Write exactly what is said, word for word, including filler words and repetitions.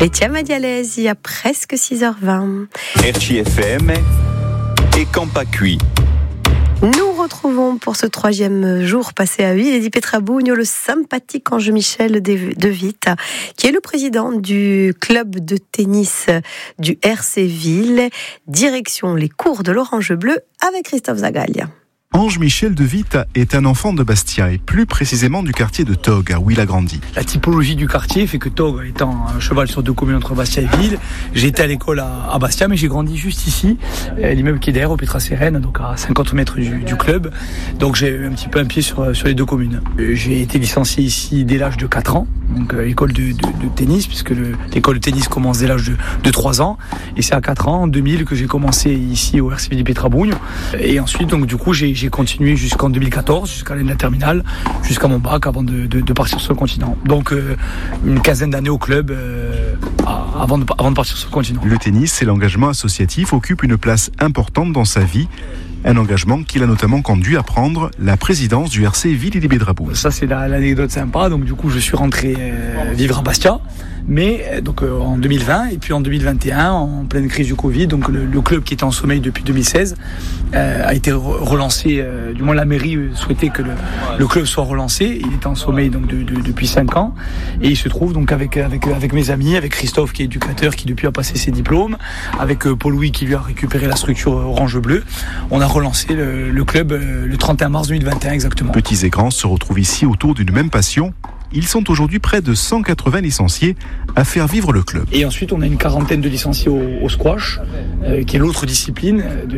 Laetitia Madialès, il y a presque six heures vingt. R C F M et Campacui. Nous retrouvons pour ce troisième jour passé à Huil Eddy Petrabugno, le sympathique Ange Michel De Witt, qui est le président du club de tennis du R C Ville. Direction les cours de l'Orange Bleu avec Christophe Zagalia. Ange Michel De Witt est un enfant de Bastia et plus précisément du quartier de Togg, où il a grandi. La typologie du quartier fait que Togg étant un cheval sur deux communes entre Bastia et Ville, j'ai été à l'école à, à Bastia, mais j'ai grandi juste ici, l'immeuble qui est derrière au Petra Sérène, donc à cinquante mètres du, du club. Donc j'ai un petit peu un pied sur, sur les deux communes. J'ai été licencié ici dès l'âge de quatre ans, donc à l'école de, de, de tennis, puisque le, l'école de tennis commence dès l'âge de, de trois ans. Et c'est à quatre ans, en deux mille, que j'ai commencé ici au R C Ville Petrabugno. Et ensuite, donc du coup, j'ai, j'ai continué jusqu'en deux mille quatorze, jusqu'à l'année de la terminale, jusqu'à mon bac, avant de, de, de partir sur le continent. Donc euh, une quinzaine d'années au club euh, avant, de, avant de partir sur le continent. Le tennis et l'engagement associatif occupent une place importante dans sa vie. Un engagement qui l'a notamment conduit à prendre la présidence du R C Ville Eddy Petrabugno. Ça, c'est la, l'anecdote sympa. Donc du coup, je suis rentré euh, vivre à Bastia. Mais donc euh, en deux mille vingt et puis en deux mille vingt et un, en pleine crise du Covid, donc le, le club qui était en sommeil depuis deux mille seize euh, a été re- relancé. Euh, du moins la mairie souhaitait que le, le club soit relancé. Il était en sommeil donc de, de, depuis cinq ans et il se trouve donc avec avec avec mes amis, avec Christophe qui est éducateur, qui depuis a passé ses diplômes, avec euh, Paul Louis qui lui a récupéré la structure Orange Bleu. On a relancé le, le club euh, le trente et un mars deux mille vingt et un exactement. Petits et grands se retrouvent ici autour d'une même passion. Ils sont aujourd'hui près de cent quatre-vingts licenciés à faire vivre le club. Et ensuite, on a une quarantaine de licenciés au, au squash, euh, qui est l'autre discipline. De